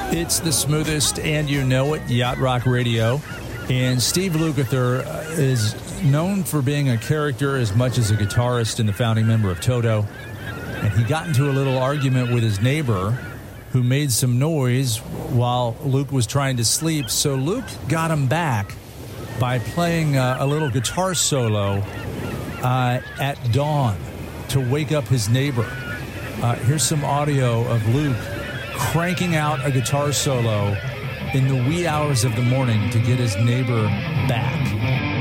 It's the smoothest, and you know it, Yacht Rock Radio. And Steve Lukather is known for being a character as much as a guitarist and the founding member of Toto. And he got into a little argument with his neighbor who made some noise while Luke was trying to sleep. So Luke got him back by playing a little guitar solo at dawn to wake up his neighbor. Here's some audio of Luke cranking out a guitar solo in the wee hours of the morning to get his neighbor back.